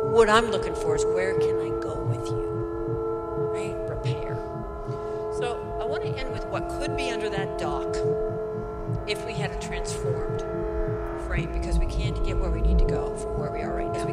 what I'm looking for is, where can I go with you? Right? Repair. So I want to end with what could be under that dock if we had a transformed frame, because we can't get where we need to go from where we are right now.